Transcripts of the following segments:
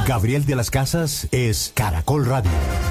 Gabriel de las Casas es Caracol Radio.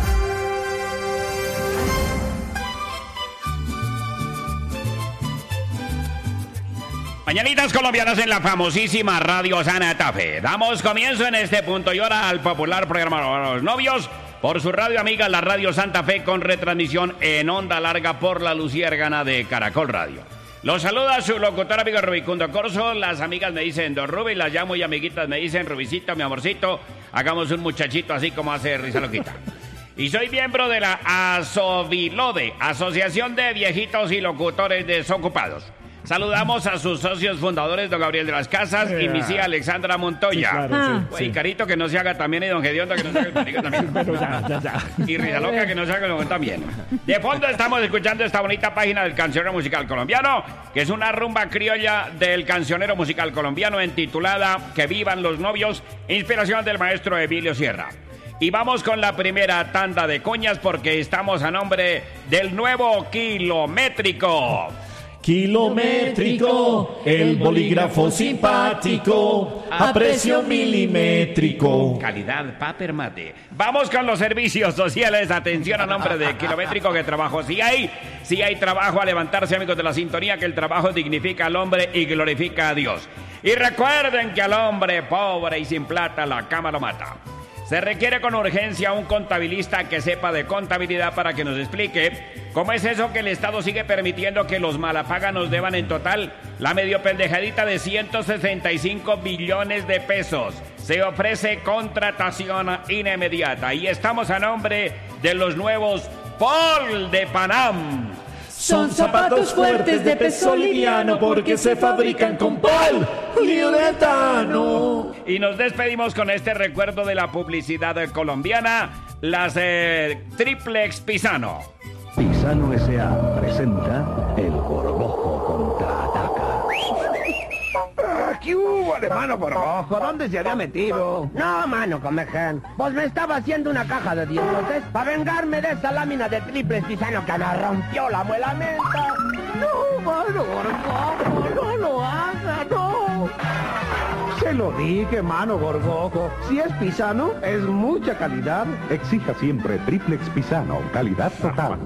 Mañanitas colombianas en la famosísima Radio Santa Fe. Damos comienzo en este punto y hora al popular programa Los Novios por su radio amiga, la Radio Santa Fe, con retransmisión en onda larga por la luciérgana de Caracol Radio. Los saluda su locutor amigo Rubicundo Corso. Las amigas me dicen Don Rubi, las llamo y amiguitas me dicen Rubicito, mi amorcito. Hagamos un muchachito así como hace Risa Loquita. Y soy miembro de la ASOVILODE, Asociación de Viejitos y Locutores Desocupados. Saludamos a sus socios fundadores, don Gabriel de las Casas y mi tía Alexandra Montoya. Sí, claro, sí. Y Carito, que no se haga también, y don Gedionda, que no se haga el marico también. Pero ya. Y Risa Loca, que no se haga el también. De fondo estamos escuchando esta bonita página del cancionero musical colombiano, que es una rumba criolla del cancionero musical colombiano intitulada Que vivan los novios, inspiración del maestro Emilio Sierra. Y vamos con la primera tanda de coñas porque estamos a nombre del nuevo Kilométrico. Kilométrico, el bolígrafo simpático, a precio milimétrico. Calidad paper mate. Vamos con los servicios sociales. Atención a nombre de Kilométrico, que trabajo sí hay trabajo a levantarse, amigos de la sintonía, que el trabajo dignifica al hombre y glorifica a Dios. Y recuerden que al hombre pobre y sin plata la cama lo mata. Se requiere con urgencia un contabilista que sepa de contabilidad para que nos explique cómo es eso que el Estado sigue permitiendo que los malapagas nos deban en total la medio pendejadita de 165 billones de pesos. Se ofrece contratación inmediata y estamos a nombre de los nuevos Paul de Panam. Son zapatos fuertes de peso liviano porque se fabrican con poliuretano. Y nos despedimos con este recuerdo de la publicidad colombiana, las Triplex Pisano. Pisano S.A. presenta El Gorgojo contraataca. ¿Qué hubo, hermano Gorgojo? ¿Dónde se había metido? No, mano, comején. Pues me estaba haciendo una caja de dientes para vengarme de esa lámina de triple pisano que me rompió la muela menta. No, mano Gorgojo, no lo haga, no. Se lo dije, mano Gorgojo. Si es pisano, es mucha calidad. Exija siempre Triplex Pisano, calidad total.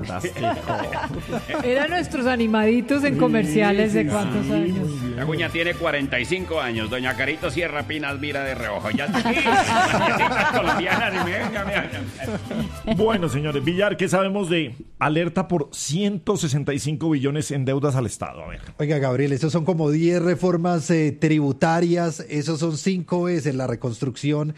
Eran nuestros animaditos en comerciales de cuántos años. La cuña tiene 45 años. Doña Carito Sierra Pinas mira de reojo. Ya está aquí. Bueno, señores, Villar, ¿qué sabemos de alerta por 165 billones en deudas al Estado? A ver. Oiga, Gabriel, esos son como 10 reformas tributarias. Esos son 5 veces la reconstrucción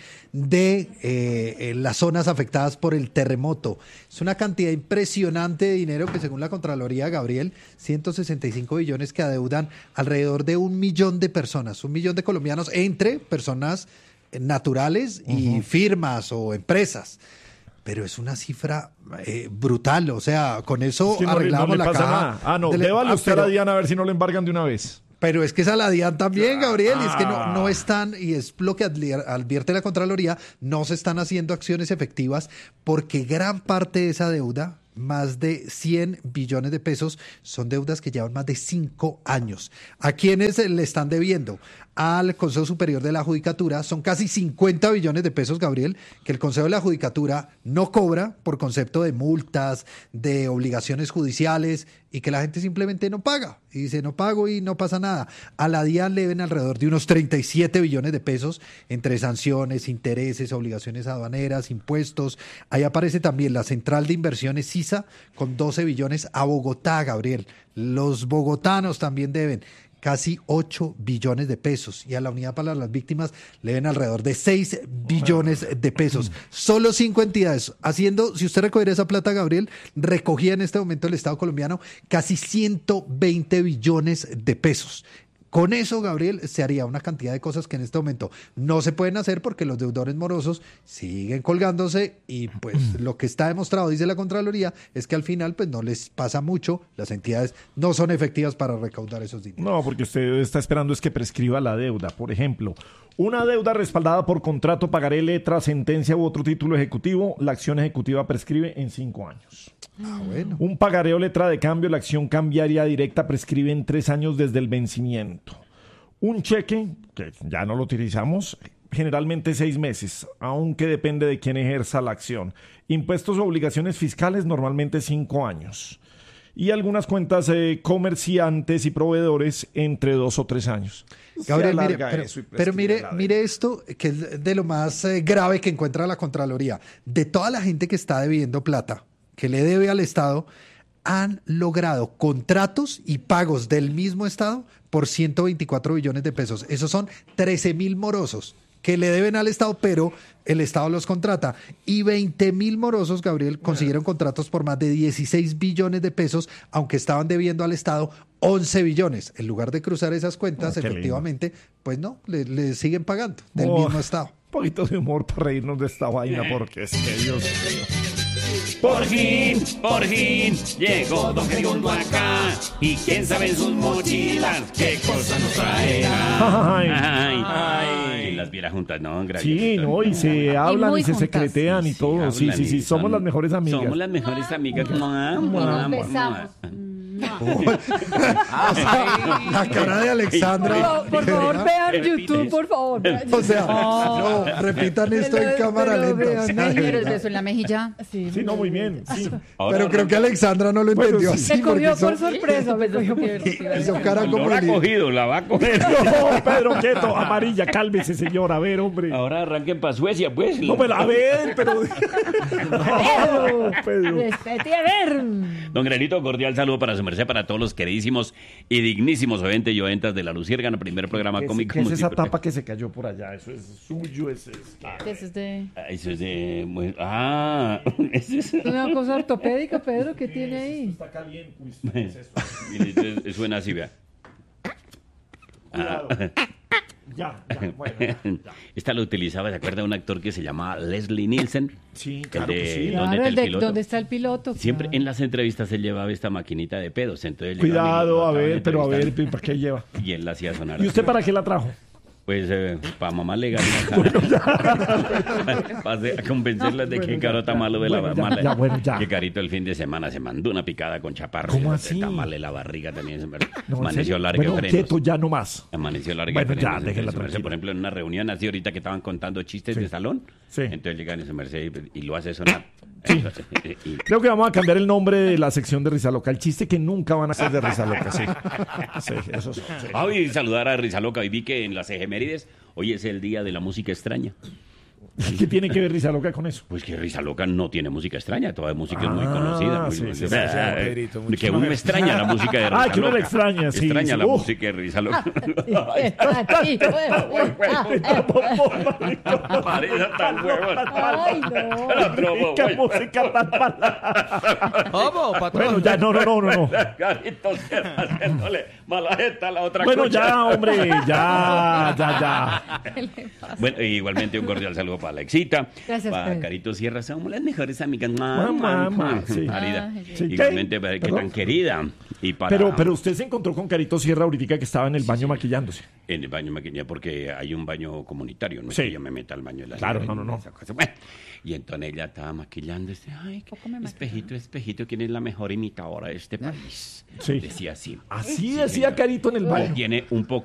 de las zonas afectadas por el terremoto. Es una cantidad impresionante de dinero que, según la Contraloría, Gabriel, 165 billones que adeudan alrededor de 1 millón de personas, 1 millón de colombianos, entre personas naturales y firmas o empresas. Pero es una cifra brutal, o sea, con eso sí, arreglamos no la caja. Nada. Débale usted a Diana a ver si no le embargan de una vez. Pero es que es a la DIAN también, Gabriel, y es que no están, y es lo que advierte la Contraloría, no se están haciendo acciones efectivas porque gran parte de esa deuda, más de 100 billones de pesos, son deudas que llevan más de 5 años. ¿A quiénes le están debiendo? Al Consejo Superior de la Judicatura. Son casi 50 billones de pesos, Gabriel, que el Consejo de la Judicatura no cobra por concepto de multas, de obligaciones judiciales, y que la gente simplemente no paga. Y dice, no pago y no pasa nada. A la DIAN le deben alrededor de unos 37 billones de pesos entre sanciones, intereses, obligaciones aduaneras, impuestos. Ahí aparece también la Central de Inversiones CISA con 12 billones a Bogotá, Gabriel. Los bogotanos también deben casi 8 billones de pesos, y a la Unidad para las Víctimas le deben alrededor de 6 billones de pesos. Solo 5 entidades haciendo, si usted recogiera esa plata, Gabriel, recogía en este momento el Estado colombiano casi 120 billones de pesos. Con eso, Gabriel, se haría una cantidad de cosas que en este momento no se pueden hacer porque los deudores morosos siguen colgándose, y pues lo que está demostrado, dice la Contraloría, es que al final pues no les pasa mucho, las entidades no son efectivas para recaudar esos dineros. No, porque usted está esperando es que prescriba la deuda. Por ejemplo, una deuda respaldada por contrato, pagaré, letra, sentencia u otro título ejecutivo, la acción ejecutiva prescribe en 5 años. Bueno. Un pagaré o letra de cambio, la acción cambiaria directa prescribe en 3 años desde el vencimiento. Un cheque, que ya no lo utilizamos, generalmente 6 meses, aunque depende de quién ejerza la acción. Impuestos o obligaciones fiscales, normalmente 5 años. Y algunas cuentas comerciantes y proveedores entre 2 o 3 años. Gabriel, mire esto, que es de lo más grave que encuentra la Contraloría. De toda la gente que está debiendo plata, que le debe al Estado, han logrado contratos y pagos del mismo Estado por 124 billones de pesos. Esos son 13.000 morosos que le deben al Estado, pero el Estado los contrata. Y 20.000 morosos, Gabriel, consiguieron contratos por más de 16 billones de pesos, aunque estaban debiendo al Estado 11 billones. En lugar de cruzar esas cuentas, efectivamente, pues no, le siguen pagando del mismo Estado. Un poquito de humor para reírnos de esta vaina, porque es que Dios mío. Por fin, llegó Don Gediondo acá. Y quién sabe en sus mochilas qué cosa nos traerá. Ay, las viera juntas, ¿no? Sí, no, y se hablan y se secretean y todo. Sí, somos las mejores amigas. Somos las mejores amigas. Nos besamos. La cara de Alexandra. Por favor, vean YouTube, por favor. O sea, no, repitan esto en cámara lenta. Pero el beso en la mejilla. Sí, no, muy bien. Sí. Pero creo que Alexandra no lo entendió así. Me cogió por sorpresa. Hizo cara como... No la ha cogido, la va a coger. No, Pedro, quieto, amarilla, cálmese, señor. A ver, hombre. Ahora arranquen para Suecia, pues. No, pero a ver, pero... No, Pedro. Respete, a ver. Don Granito, cordial saludo para su merced, para todos los queridísimos y dignísimos oyentes y oyentas de La Luciérgana, primer programa cómico. ¿Qué es esa tapa que se cayó por allá? Eso es suyo, Eso es de... Eso es de... Eso es una cosa ortopédica, Pedro, ¿qué tiene ahí? Está caliente. Mire, suena así, vea. Ya, bueno. Ya. Esta lo utilizaba, ¿se acuerda de un actor que se llamaba Leslie Nielsen? Sí, claro que sí. ¿Dónde está el piloto? Siempre en las entrevistas él llevaba esta maquinita de pedos. Entonces cuidado, ¿para qué lleva? Y él la hacía sonar. ¿Y usted para qué la trajo? Pues para mamá le gana a convencerlas de que Caro está malo de la mala. Que Carito el fin de semana se mandó una picada con chaparro. ¿Cómo así? Está mal de la barriga también. No, amaneció larga bueno, de frenos. quieto, ya no más. Amaneció larga de frenos. Bueno, ya, déjenla tranquila. Por ejemplo, en una reunión así ahorita que estaban contando chistes de salón. Sí. Entonces llegan y su merced y lo hace sonar. Sí. Creo que vamos a cambiar el nombre de la sección de Risa Loca. El chiste que nunca van a ser de Risa Loca, sí. Eso sí. Y saludar a Risa Loca. Y vi que en las efemérides hoy es el día de la música extraña. ¿Qué tiene que ver Risa Loca con eso? Pues que Risa Loca no tiene música extraña, toda música es muy conocida. Que uno me extraña la música de Risa Loca. Que uno le extraña, sí. Extraña la música de Risa Loca. Parece tan huevón. Ay, no. ¿Qué música tan mala? ¿Cómo, patrón? Bueno, ya, no. Carito haciéndole mala jeta a la otra Bueno, concha. ya, hombre, ya. Bueno, igualmente un cordial saludo para Alexita, Gracias, para Pedro. Carito Sierra, somos las mejores amigas. Sí. Marida. Sí. Igualmente, ¿Qué? que tan querida. Y para... Pero usted se encontró con Carito Sierra ahorita que estaba en el baño maquillándose. En el baño maquinilla, porque hay un baño comunitario, no es Sí. que yo me meta al baño de la Claro, señora, no. esa cosa. Bueno, y entonces ella estaba maquillándose. Ay, espejito, ¿quién es la mejor imitadora de este país? Sí. Decía así. Así decía Carito en el baño. Tiene un poco